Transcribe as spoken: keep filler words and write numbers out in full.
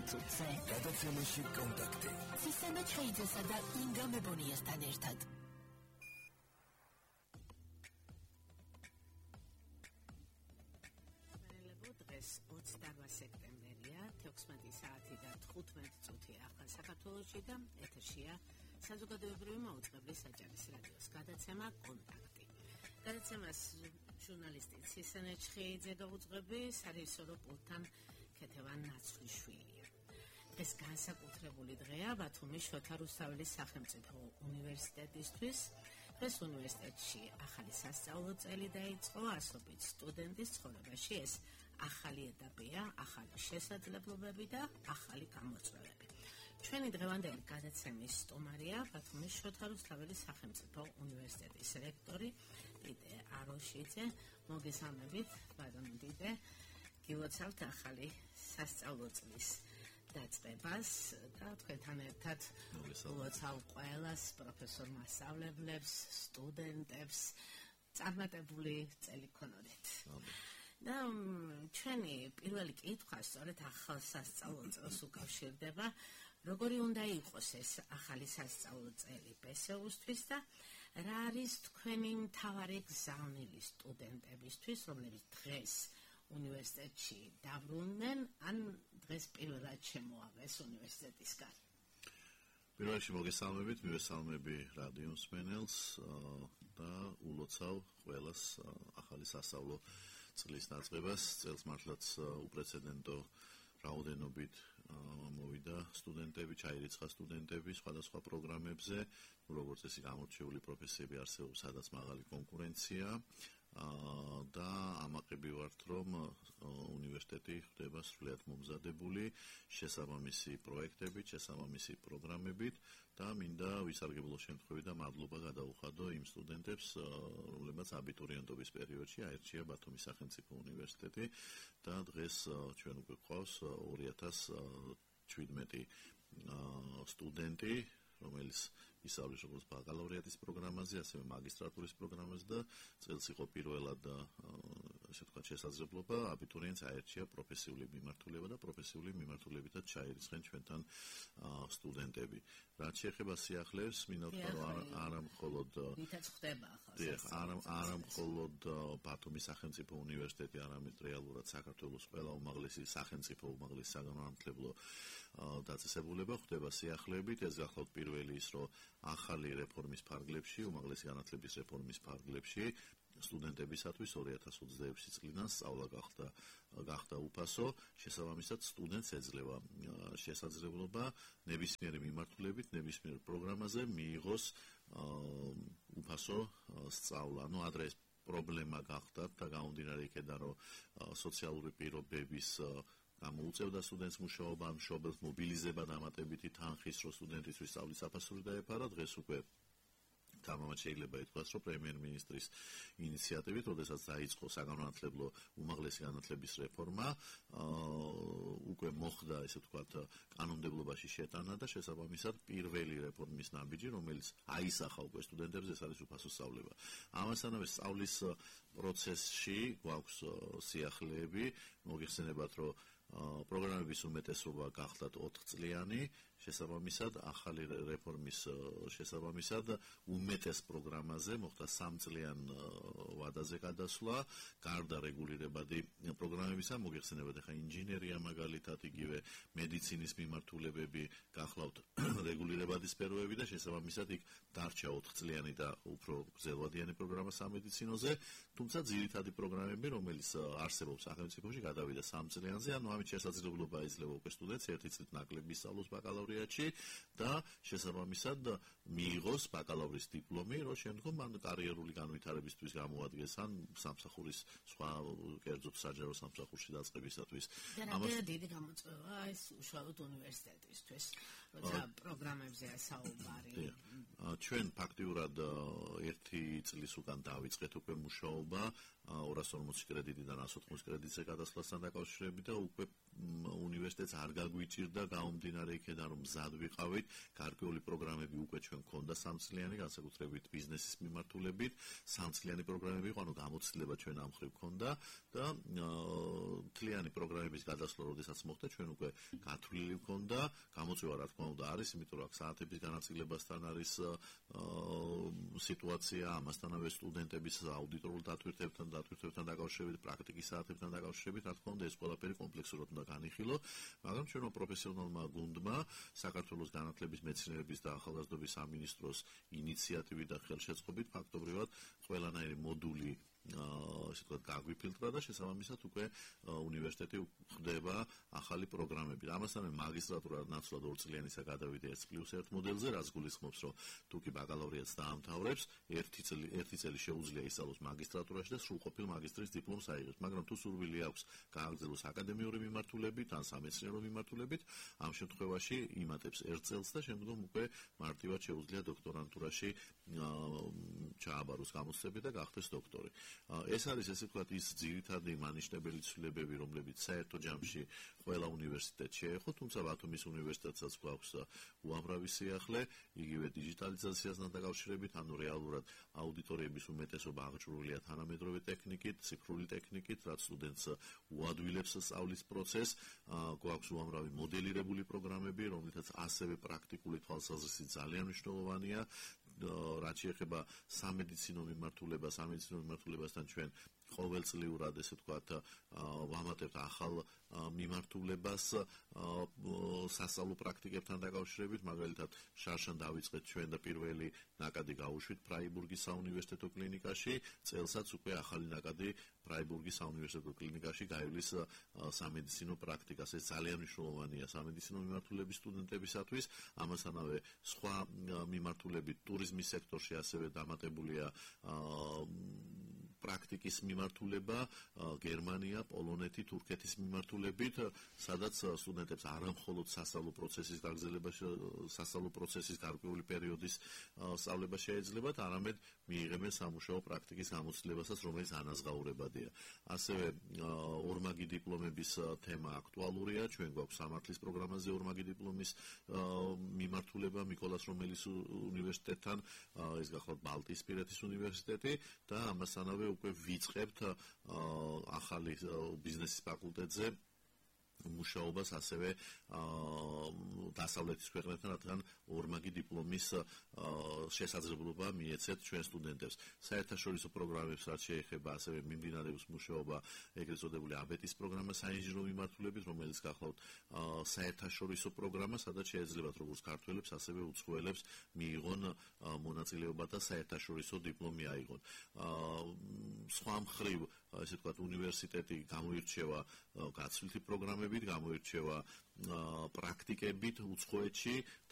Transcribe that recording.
წუთზე. გადაცემაში კონტაქტი. სისამე ჩხეიძესა და ინგა მებონიასთან ერთად. დღეს ოცდაოთხ სექტემბერია, თექვსმეტი საათი და თხუთმეტი წუთი ახალ საქართველოში და ეთერშია საზოგადოებრივი მაუწყებლის საჯარის რადიოს გადაცემა კონტაქტი. გადაცემას ჟურნალისტი სისამე ჩხეიძე გაუძღვების, სარეჟისორო პულტთან ქეთევან ნაცვლიშვილია. ეს განსაკუთრებული დღეა ბათუმის შოთა რუსთაველის სახელმწიფო უნივერსიტეტისთვის. ეს უნივერსიტეტში ახალი სასწავლო წელი დაიწყო, ასობით სტუდენტის ცხოვრებაში ეს ახალი ეტაპია, ახალი შესაძლებლობები და ახალი გამოწვევები. ჩვენი დღევანდელი გადაცემის სტუმარია ბათუმის შოთა რუსთაველის სახელმწიფო უნივერსიტეტის რექტორი დიდე აროშიძე. მოგესალმებით, ბატონო დიდე. გილოცავთ ახალი სასწავლო წლის დაწყებას და თქვენთან ერთად მოგესალმებთ ყველას, პროფესორ მასწავლებლებს, სტუდენტებს, წარმატებული წელი გქონოდეთ. და ჩვენი პირველი კითხვა სწორედ ახალ სასწავლო წელს უკავშირდება. როგორი უნდა იყოს ეს ახალი სასწავლო წელი პე ეს იუ-ისთვის და რა არის თქვენი მთავარი გზავნილი სტუდენტებისთვის, რომლებიც დღეს უნივერსიტეტში დაბრუნდნენ, ან დღეს პირველად შემოაგეს უნივერსიტეტისგან? პირველში მოგესალმებით, მივესალმები რადიო მსმენელს და ულოცავ ყველას ახალი სასწავლო წლის დაწყებას. წელს მართლაც უპრეცედენტო რაოდენობით მოვიდა სტუდენტები, ჩაირიცხა სტუდენტები სხვადასხვა პროგრამებზე, როგორც წესი გამორჩეული პროფესიები არსებობს, სადაც მაღალი კონკურენცია და ამაყები ვართ, რომ უნივერსიტეტი ხდება სრულიად მომზადებული შესაბამისი პროექტებით, შესაბამისი პროგრამებით და მინდა ვისარგებლო შემთხვევით და მადლობა გადაუხადო იმ სტუდენტებს, რომლებმაც აბიტურიენტობის პერიოდში აირჩია ბათუმის სახელმწიფო უნივერსიტეტი და დღეს ჩვენ უკვე გვყავს ორი ათას შვიდმეტი სტუდენტი, რომელიც ისწავლის როგორც ბაკალავრიატის პროგრამაზე, ასევე მაგისტრატურის პროგრამაზე და წელს იყო პირველად ესე ვთქვათ შესაძლებლობა აბიტურიენტს აერჩია პროფესიული მიმართულება და პროფესიული მიმართულებითაც ჩაირიცხენ ჩვენთან სტუდენტები. რაც შეეხება სიახლეებს, მინდა ვთქვა, რომ არა მხოლოდ ვითაც ხდება ახლა არა მხოლოდ ბათუმის სახელმწიფო უნივერსიტეტი, არამედ რეალურად საქართველოს ყველა უმაღლესი სახელმწიფო უმაღლესი საგანმანათლებლო დაწესებულება ხდება სიახლეებით. ეს გახლავთ პირველი ის, რომ ახალი რეფორმის ფარგლებში, უმაღლესი განათლების რეფორმის ფარგლებში სტუდენტებისათვის ორი ათას ოცდაექვსი წლიდან სწავლა გახდა გახდა უფასო, შესაბამისად სტუდენტს ეძლევა შესაძლებლობა ნებისმიერი მიმართულებით, ნებისმიერ პროგრამაზე მიიღოს უფასო სწავლა. ანუ ადრე ეს პრობლემა გახდათ და გამომდინარე იქედან, რომ სოციალური პირობების გამოუწევდა სტუდენტს მუშაობა, მშობელს მობილიზება დამატებითი თანხის, რომ სტუდენტისთვის სწავლის საფასური დაეფარა. დღეს უკვე თამამად შეიძლება ითქვას, რომ პრემიერ-მინისტრის ინიციატივით, როდესაც დაიწყო საგანმანათლებლო უმაღლესი განათლების რეფორმა, უკვე მოხდა, ესე ვთქვათ, კანონმდებლობაში შეტანა და შესაბამისად პირველი რეფორმის ნაბიჯი, რომელიც აისახა უკვე სტუდენტებს, ეს არის უფასო სწავლება. ამასთანავე სწავლის პროცესში გვაქვს სიახლეები, მოგეხსენებათ, რომ პროგრამების უმეტესობა გახდათ ოთხწლიანი, შესაბამისად ახალი რეფორმის შესაბამისად უმეტეს პროგრამაზე მოხდა სამწლიან ვადაზე გადასვლა, გარდა რეგულირებადი პროგრამებისა, მოგეხსენებათ ახლა ინჟინერია მაგალითად, იგივე მედიცინის მიმართულებები გახლავთ რეგულირებადი სფეროები და შესაბამისად იქ დარჩა ოთხწლიანი და უფრო გრძელვადიანი პროგრამა სამედიცინოზე, თუმცა ძირითადი პროგრამები, რომელიც არსებობს სახელმწიფოში, გადავიდა სამწლიანზე, ანუ ამით შესაძლებლობა ეძლევა უკვე სტუდენტს ერთი წლით ნაკლები სწავლოს ბაკალავრიატში და შესაბამისად მიიღოს ბაკალავრის დიპლომი, რომ შემდგომ მან კარიერული განვითარებისთვის გამოადგეს ან სამსახურის სხვა კერძო საჯარო სამსახურში დაწყებისათვის. ამას დიდი გამოწვევა ეს უშუალოდ უნივერსიტეტისთვის, როცა პროგრამებზეა საუბარი. ჩვენ ფაქტიურად ერთი წლის უკან დავიწყეთ უკვე მუშაობა ორას ორმოცი კრედიტიდან რას ოთხმოცი კრედიტზე გადასვლასთან დაკავშირებით და უკვე უნივერსიტეტს არ გაგვიჭირდა გამომდინარე იქედან რომ მზად ვიყავით, გარკვეული პროგრამები უკვე ჩვენ გქონდა სამწლიანი, განსაკუთრებით ბიზნესის მიმართულებით, სამწლიანი პროგრამები იყო, ანუ გამოცდილება ჩვენ ამ მხრივ გქონდა და მთლიანი პროგრამების გადასვლა, როდესაც მოხდა, ჩვენ უკვე გათვლილი ჰქონდა, გამოწვევა რა თქმა უნდა არის, იმიტომ რომ საათების განაწილებასთან არის სიტუაცია, ამასთანავე სტუდენტების აუდიტორულ დატვირთებთან, დატვირთებთან დაკავშირებით, პრაქტიკის საათებთან დაკავშირებით, რა თქმა უნდა, ეს ყველაფერი კომპლექსურად უნდა განიხილო, მაგრამ ჩვენო პროფესიონალმა გუნდმა საქართველოს განათლების, მეცნიერების და ახალგაზრდობის სამინისტროს ინიციატივით და ხელშეწყობით ფაქტობრივად ყველანაირი მოდული ასე ვთქვათ, გაგვიფილტრა და შესაბამისად უკვე უნივერსიტეტი ხდება ახალი პროგრამები. ამასთანავე მაგისტრატურა ნაცვლად ორწლიანისა გადავიდა ერთ პლუს ერთ მოდელზე, რაც გულისხმობს, რომ თუ კი ბაკალავრიატს დაამთავრებს, ერთი წელი ერთი წელი შეუძლია ისწავლოს მაგისტრატურაში და სრულყოფილ მაგისტრის დიპლომს აიღოს. მაგრამ თუ სურვილი აქვს გააგრძელოს აკადემიური მიმართულებით ან სამეცნიერო მიმართულებით, ამ შემთხვევაში იმატებს ერთ წელს და შემდგომ უკვე მარტივად შეუძლია დოქტორანტურაში ჩააბაროს გამოცდები და გახდეს დოქტორი. ეს არის ესე ვთქვათ ის ძირითადი მანიშნებელი ცვლილებები, რომლებიც საერთო ჯამში ყველა უნივერსიტეტში შეეხო, თუმცა ბათუმის უნივერსიტეტსაც გვაქვს უამრავი სიახლე, იგივე დიჯიტალიზაციასთან დაკავშირებით, ანუ რეალურად აუდიტორიების უმეტესობა აღჭურვილია თანამედროვე ტექნიკით, ციფრული ტექნიკით, რაც სტუდენტს უადვილებს სწავლის პროცესს, გვაქვს უამრავი მოდელირებული პროგრამები, რომლითაც ასევე პრაქტიკული თვალსაზრისით ძალიან მნიშვნელოვანია. რაც შეეხება სამედიცინო მიმართულებას, სამედიცინო მიმართულებასთან ჩვენ ყოველწლიურად ესე ვთქვათ ვამატებთ ახალ მიმართულებას სასწავლო პრაქტიკებთან დაკავშირებით, მაგალითად შარშან დავიწყეთ ჩვენ და პირველი ნაკადი გაუშვით ფრაიბურგის საუნივერსიტეტო კლინიკაში, წელსაც უკვე ახალი ნაკადი ფრაიბურგის საუნივერსიტეტო კლინიკაში გაივლის სამედიცინო პრაქტიკას. ეს ძალიან მნიშვნელოვანია სამედიცინო მიმართულების სტუდენტებისათვის, ამასთანავე სხვა მიმართულებით ტურიზმის სექტორში ასევე დამატებულია პრაქტიკის მიმართულება, გერმანია, პოლონეთი, თურქეთის მიმართულებით, სადაც სტუდენტებს არა მხოლოდ სასწავლო პროცესის გაგრძელებაში, სასწავლო პროცესის გარკვეული პერიოდის სწავლება შეეძლებათ, არამედ მიიღებენ სამუშაო პრაქტიკის გამოცდილებასაც, რომელიც ანაზღაურებადია. ასევე ორმაგი დიპლომების თემა აქტუალურია, ჩვენ გვაქვს სამართლის პროგრამაზე ორმაგი დიპლომის მიმართულება მიკოლას რომელის უნივერსიტეტთან, ეს გახლავთ ბალტიისპირეთის უნივერსიტეტი და ამასთანავე უკვე ვიწყებთ ახალი ბიზნესის ფაკულტეტზე მუშაობას ასევე დასავლეთის ქვეყნებთან, რადგან ორმაგი დიპლომის შესაძლებლობა მიეცეთ ჩვენ სტუდენტებს. საერთაშორისო პროგრამებს რაც შეეხება, ასევე მიმდინარეობს მუშაობა ეგრეთ წოდებული აბეტის პროგრამა საინჟინრო მიმართულებით, რომელიც გახლავთ საერთაშორისო პროგრამა, სადაც შეეძლებათ როგორც ქართველებს, ასევე უცხოელებს მიიღონ მონაწილეობა და საერთაშორისო დიპლომი აიღონ. სხვა მხრივ, ესე ვთქვათ, უნივერსიტეტი გამოირჩევა გაცვლითი პროგრამებით, გამოირჩევა პრაქტიკებით უცხოეთში